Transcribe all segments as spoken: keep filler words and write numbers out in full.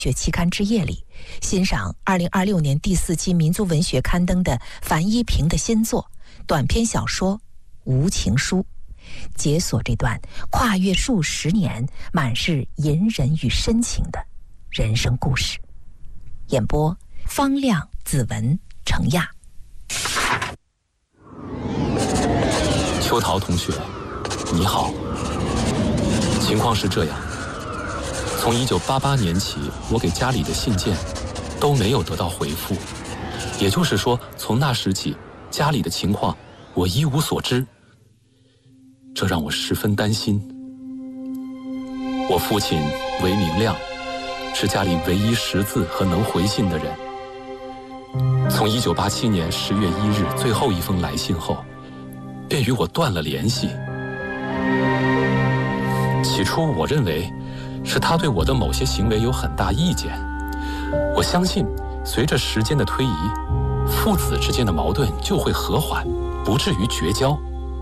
学期刊之夜里，欣赏二零二六年第四期民族文学刊登的樊一平的新作短篇小说《无情书》，解锁这段跨越数十年、满是隐忍与深情的人生故事。演播：方亮、子文、程亚。 秋桃同学，你好。情况是这样，从一九八八年起，我给家里的信件都没有得到回复，也就是说，从那时起，家里的情况我一无所知，这让我十分担心。我父亲韦明亮，是家里唯一识字和能回信的人。从一九八七年十月一日最后一封来信后，便与我断了联系。起初我认为是他对我的某些行为有很大意见，我相信随着时间的推移，父子之间的矛盾就会和缓，不至于绝交。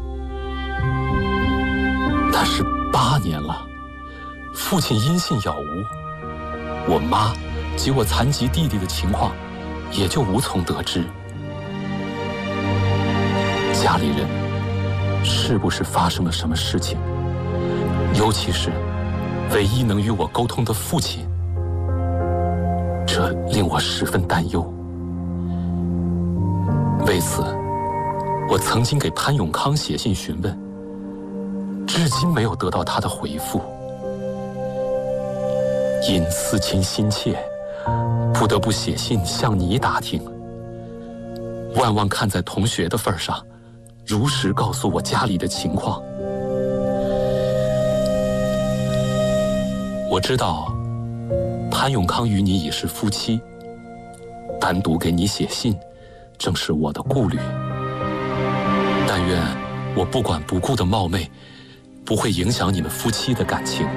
但是八年了，父亲音信杳无，我妈及我残疾弟弟的情况也就无从得知。家里人是不是发生了什么事情？尤其是唯一能与我沟通的父亲，这令我十分担忧。为此，我曾经给潘永康写信询问，至今没有得到他的回复。因思亲心切，不得不写信向你打听。万望看在同学的份上，如实告诉我家里的情况。我知道潘永康与你已是夫妻，单独给你写信正是我的顾虑。但愿我不管不顾的冒昧不会影响你们夫妻的感情。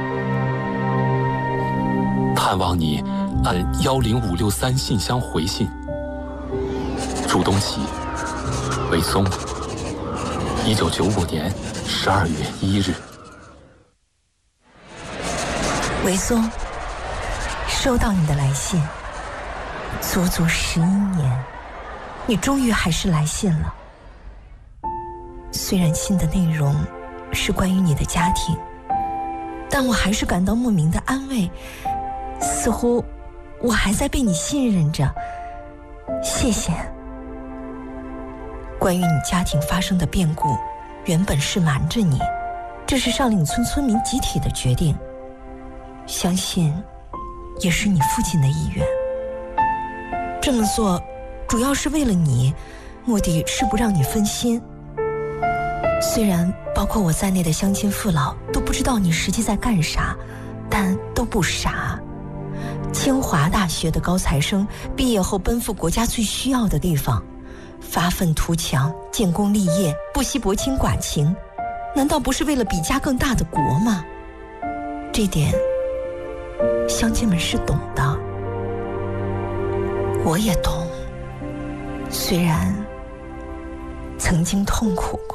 盼望你按幺零五六三信箱回信。朱东启，韦松，一九九五年十二月一日。 韦松，收到你的来信，足足十一年，你终于还是来信了。虽然信的内容是关于你的家庭，但我还是感到莫名的安慰，似乎我还在被你信任着。谢谢。关于你家庭发生的变故，原本是瞒着你，这是上岭村村民集体的决定，相信也是你父亲的意愿。这么做主要是为了你，目的是不让你分心。虽然包括我在内的乡亲父老都不知道你实际在干啥，但都不傻。清华大学的高材生毕业后奔赴国家最需要的地方，发愤图强，建功立业，不惜薄情寡情，难道不是为了比家更大的国吗？这点乡亲们是懂的，我也懂，虽然曾经痛苦过。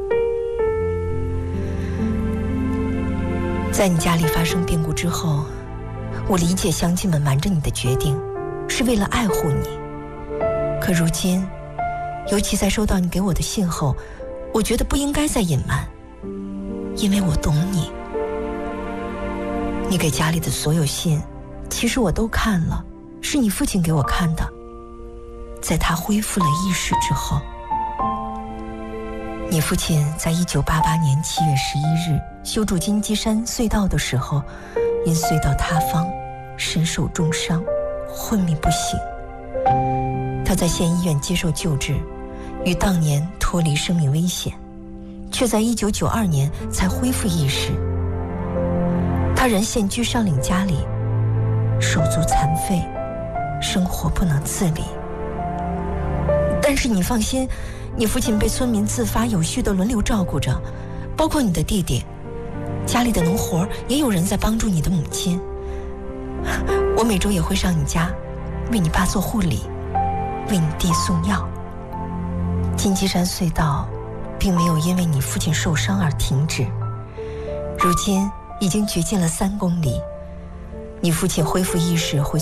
在你家里发生变故之后，我理解乡亲们瞒着你的决定是为了爱护你，可如今尤其在收到你给我的信后，我觉得不应该再隐瞒，因为我懂你。你给家里的所有信其实我都看了，是你父亲给我看的。在他恢复了意识之后，你父亲在一九八八年七月十一日修筑金鸡山隧道的时候，因隧道塌方身受重伤，昏迷不醒。他在县医院接受救治，于当年脱离生命危险，却在一九九二年才恢复意识。他人现居上岭家里，手足残废，生活不能自理。但是你放心，你父亲被村民自发有序地轮流照顾着，包括你的弟弟，家里的农活也有人在帮助你的母亲。我每周也会上你家，为你爸做护理，为你弟送药。金鸡山隧道并没有因为你父亲受伤而停止，如今已经掘进了三公里。你父亲恢复意识回